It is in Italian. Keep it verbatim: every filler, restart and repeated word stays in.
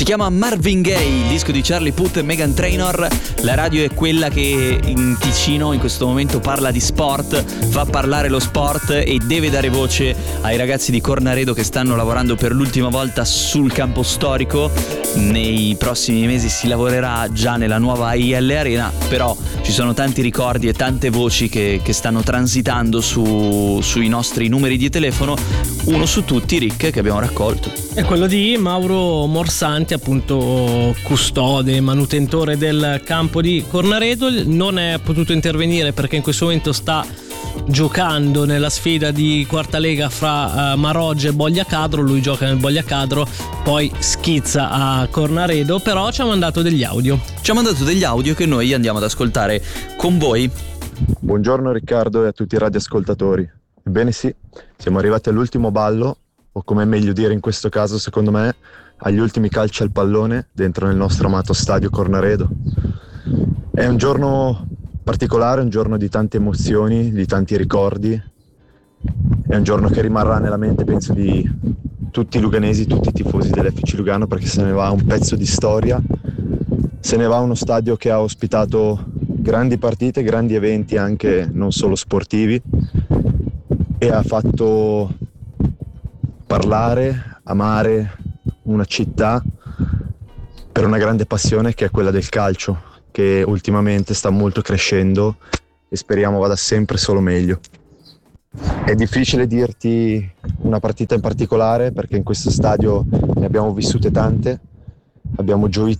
chiama Marvin Gaye, il disco di Charlie Puth e Meghan Trainor. La radio è quella che in Ticino in questo momento parla di sport, fa parlare lo sport e deve dare voce ai ragazzi di Cornaredo che stanno lavorando per l'ultima volta sul campo storico. Nei prossimi mesi si lavorerà già nella nuova I L Arena, però ci sono tanti ricordi e tante voci che, che stanno transitando su, sui nostri numeri di telefono. Uno su tutti, Rick, che abbiamo raccolto è quello di Mauro Morsanti, appunto custode, manutentore del campo di Cornaredo. Non è potuto intervenire perché in questo momento sta giocando nella sfida di quarta lega fra uh, Maroggia e Bogliacadro. Lui gioca nel Bogliacadro, poi schizza a Cornaredo, però ci ha mandato degli audio. Ci ha mandato degli audio che noi andiamo ad ascoltare con voi. Buongiorno Riccardo e a tutti i radioascoltatori. Ebbene sì, siamo arrivati all'ultimo ballo, o come è meglio dire in questo caso secondo me, agli ultimi calci al pallone dentro nel nostro amato stadio Cornaredo. È un giorno particolare, un giorno di tante emozioni, di tanti ricordi. È un giorno che rimarrà nella mente, penso, di tutti i luganesi, tutti i tifosi dell'F C Lugano, perché se ne va un pezzo di storia, se ne va uno stadio che ha ospitato grandi partite, grandi eventi anche non solo sportivi, e ha fatto parlare, amare una città per una grande passione che è quella del calcio, che ultimamente sta molto crescendo e speriamo vada sempre solo meglio. È difficile dirti una partita in particolare perché in questo stadio ne abbiamo vissute tante, abbiamo gioito